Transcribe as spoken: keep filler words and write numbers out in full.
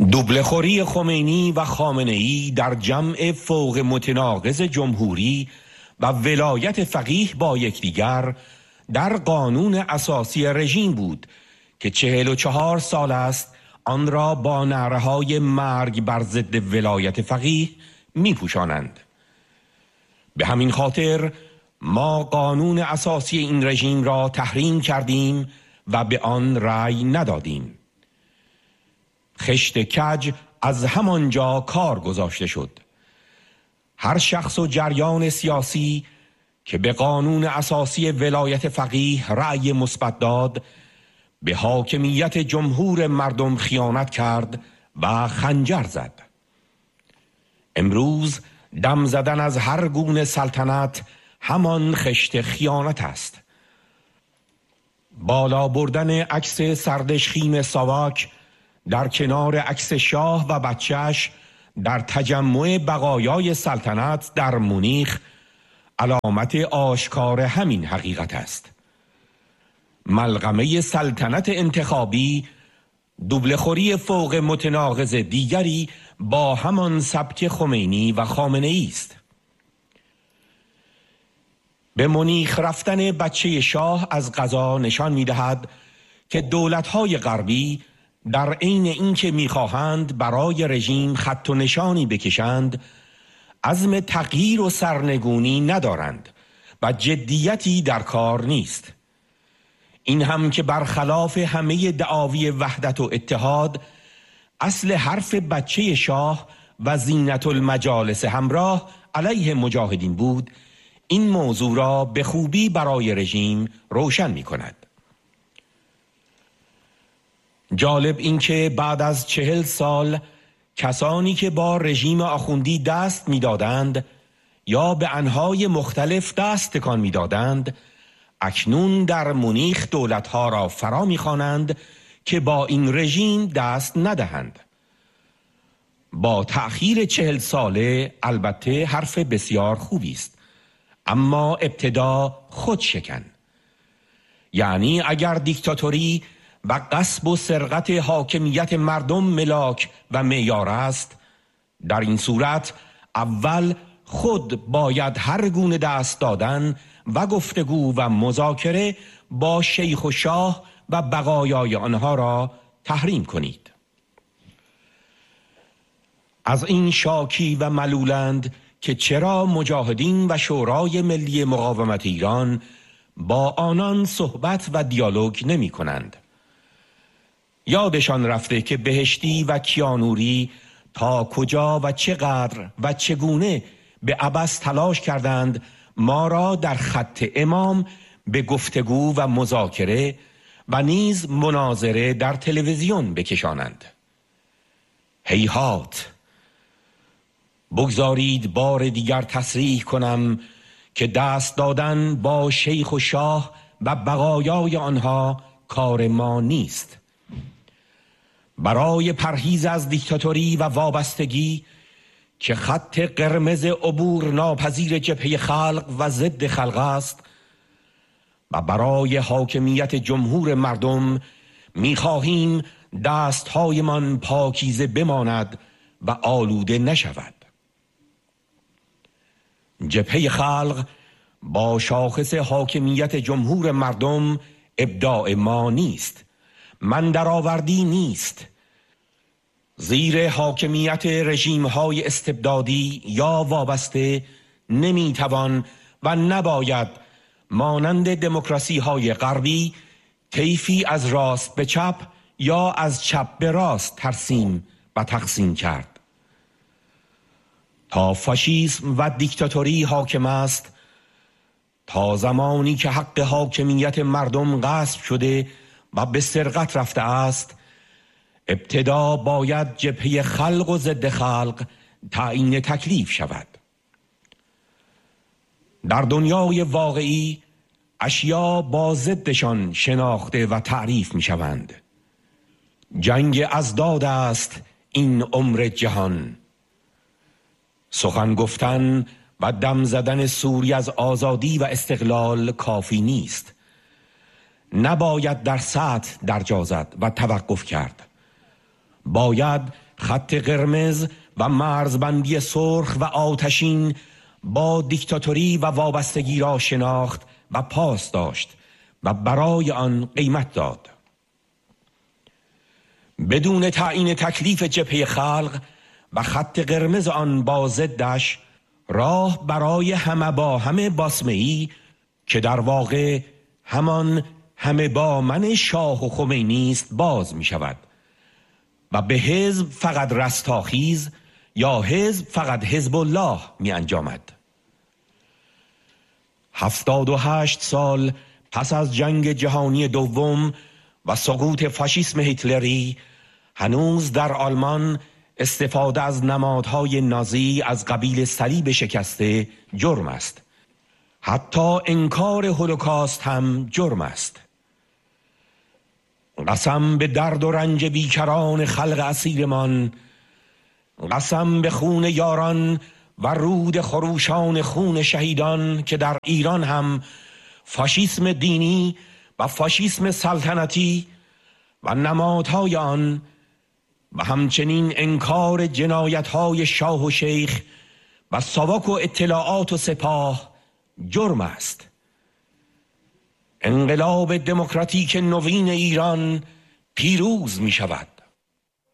دوبله‌خوری خمینی و خامنه‌ای در جمع فوق متناقض جمهوری و ولایت فقیه با یکدیگر در قانون اساسی رژیم بود که چهل و چهار سال است آن را با نعره‌های مرگ بر ضد ولایت فقیه می پوشانند. به همین خاطر ما قانون اساسی این رژیم را تحریم کردیم و به آن رأی ندادیم. خشت کج از همانجا کار گذاشته شد. هر شخص و جریان سیاسی که به قانون اساسی ولایت فقیه رأی مثبت داد به حاکمیت جمهور مردم خیانت کرد و خنجر زد. امروز دم زدن از هر گونه سلطنت همان خشت خیانت است. بالا بردن عکس سردشخیم ساواک در کنار عکس شاه و بچهش در تجمع بقایای سلطنت در مونیخ علامت آشکار همین حقیقت است. ملغمه سلطنت انتخابی دوبله‌خوری فوق متناقض دیگری با همان سبک خمینی و خامنه‌ای است. به مونیخ رفتن بچه شاه از قضا نشان می‌دهد که دولت‌های غربی در عین اینکه می‌خواهند برای رژیم خط و نشانی بکشند، عزم تغییر و سرنگونی ندارند و جدیتی در کار نیست. این هم که برخلاف همه دعاوی وحدت و اتحاد، اصل حرف بچه شاه و زینت المجالس همراه علیه مجاهدین بود، این موضوع را به خوبی برای رژیم روشن می کند. جالب این که بعد از چهل سال کسانی که با رژیم آخوندی دست می دادند یا به انهای مختلف دست تکان می دادند، اکنون در مونیخ دولتها را فرا می خوانند که با این رژیم دست ندهند. با تأخیر چهل ساله البته حرف بسیار خوبی است، اما ابتدا خود شکن. یعنی اگر دیکتاتوری و غصب و سرقت حاکمیت مردم ملاک و معیار است، در این صورت اول خود باید هر گونه دست دادن و گفتگو و مذاکره با شیخ و شاه و بقایای آنها را تحریم کنید. از این شاکی و ملولند که چرا مجاهدین و شورای ملی مقاومت ایران با آنان صحبت و دیالوگ نمی کنند. یادشان رفته که بهشتی و کیانوری تا کجا و چقدر و چگونه به عبث تلاش کردند ما را در خط امام به گفتگو و مذاکره و نیز مناظره در تلویزیون بکشانند. هیهات. بگذارید بار دیگر تصریح کنم که دست دادن با شیخ و شاه و بقایای آنها کار ما نیست. برای پرهیز از دیکتاتوری و وابستگی که خط قرمز عبور ناپذیر جبهه خلق و ضد خلق است و برای حاکمیت جمهور مردم می‌خواهیم دست‌هایمان پاکیزه بماند و آلوده نشود. جبهه خلق با شاخص حاکمیت جمهور مردم ابداع ما نیست، من درآوردی نیست. زیر حاکمیت رژیم‌های استبدادی یا وابسته نمیتوان و نباید مانند دموکراسی‌های غربی طیفی از راست به چپ یا از چپ به راست ترسیم و تقسیم کرد. تا فاشیسم و دیکتاتوری حاکم است، تا زمانی که حق حاکمیت مردم غصب شده و به سرقت رفته است، ابتدا باید جبهه خلق و ضد خلق تعیین تکلیف شود. در دنیای واقعی اشیا با ضدشان شناخته و تعریف می شوند. جنگ ازداد است این عمر جهان. سخن گفتن و دم زدن سوری از آزادی و استقلال کافی نیست. نباید در سطح درجا زد و توقف کرد. باید خط قرمز و مرزبندی سرخ و آتشین با دیکتاتوری و وابستگی را شناخت و پاس داشت و برای آن قیمت داد. بدون تعیین تکلیف جبهه خلق و خط قرمز آن با ضدش، راه برای همه با همه باسمه‌ای که در واقع همان همه با من شاه و خمینی است باز می شود و به حزب فقط رستاخیز یا حزب فقط حزب الله می انجامد. هفتاد و هشت سال پس از جنگ جهانی دوم و سقوط فاشیسم هیتلری، هنوز در آلمان استفاده از نمادهای نازی از قبیل صلیب شکسته جرم است. حتی انکار هولوکاست هم جرم است. قسم به درد و رنج بیکران خلق اسیرمان، قسم به خون یاران و رود خروشان خون شهیدان که در ایران هم فاشیسم دینی و فاشیسم سلطنتی و نمادهای آن و همچنین انکار جنایت‌های شاه و شیخ و ساواک و اطلاعات و سپاه جرم است. انقلاب دموکراتیک نوین ایران پیروز می شود.